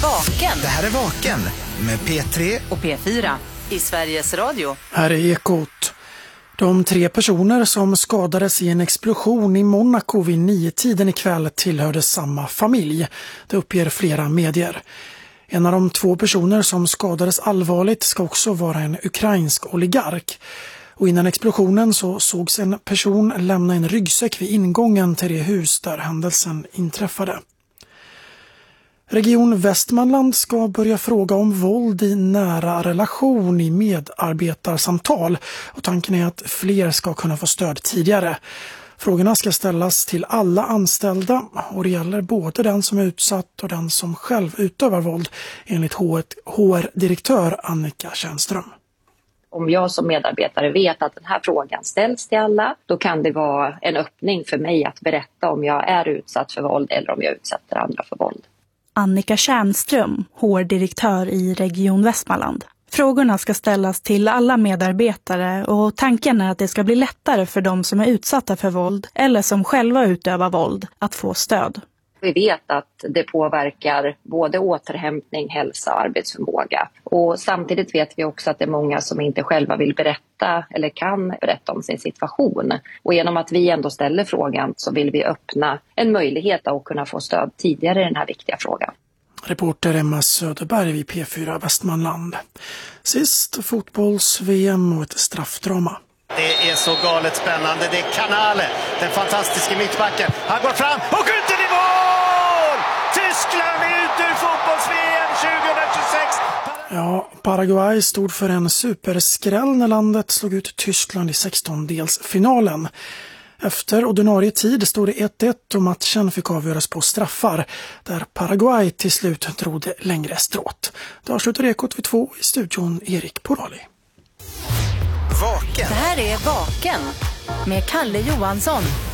Vaken. Det här är Vaken med P3 och P4 i Sveriges Radio. Här är Ekot. De 3 personer som skadades i en explosion i Monaco vid 9-tiden ikväll tillhörde samma familj. Det uppger flera medier. En av de 2 personer som skadades allvarligt ska också vara en ukrainsk oligark. Och innan explosionen så sågs en person lämna en ryggsäck vid ingången till det hus där händelsen inträffade. Region Västmanland ska börja fråga om våld i nära relation i medarbetarsamtal och tanken är att fler ska kunna få stöd tidigare. Frågorna ska ställas till alla anställda och det gäller både den som är utsatt och den som själv utövar våld, enligt HR-direktör Annika Tjärnström. Om jag som medarbetare vet att den här frågan ställs till alla, då kan det vara en öppning för mig att berätta om jag är utsatt för våld eller om jag utsätter andra för våld. Annika Tjärnström, HR-direktör i Region Västmanland. Frågorna ska ställas till alla medarbetare och tanken är att det ska bli lättare för de som är utsatta för våld eller som själva utövar våld att få stöd. Vi vet att det påverkar både återhämtning, hälsa och arbetsförmåga. Och samtidigt vet vi också att det är många som inte själva vill berätta eller kan berätta om sin situation. Och genom att vi ändå ställer frågan så vill vi öppna en möjlighet att kunna få stöd tidigare i den här viktiga frågan. Reporter Emma Söderberg vid P4 Västmanland. Sist fotbolls-VM och ett straffdrama. Det är så galet spännande. Det är Canale, den fantastiska mittbacken. Han går fram och skjuter i mål! Tyskland är ute ur fotbolls-VM 2026. Ja, Paraguay stod för en superskräll när landet slog ut Tyskland i 16-delsfinalen. Efter ordinarie tid stod det 1-1 och matchen fick avgöras på straffar där Paraguay till slut drog det längre stråt. Det avslutar Ekot vid 2 i studion Erik Porali. Vaken. Det här är Vaken med Kalle Johansson.